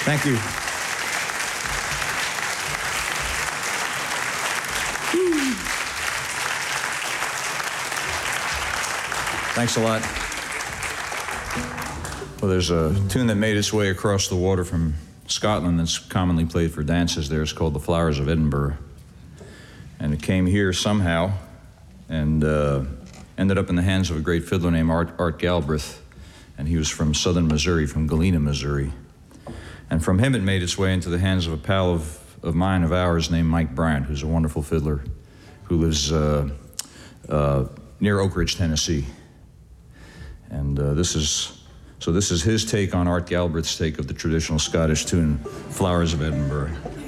Thank you. Thanks a lot. Well, there's a tune that made its way across the water from Scotland that's commonly played for dances there. It's called The Flowers of Edinburgh. And it came here somehow and ended up in the hands of a great fiddler named Art Galbraith. And he was from southern Missouri, from Galena, Missouri. And from him it made its way into the hands of a pal of mine, of ours, named Mike Bryant, who's a wonderful fiddler who lives near Oak Ridge, Tennessee. And this is his take on Art Galbraith's take of the traditional Scottish tune, Flowers of Edinburgh.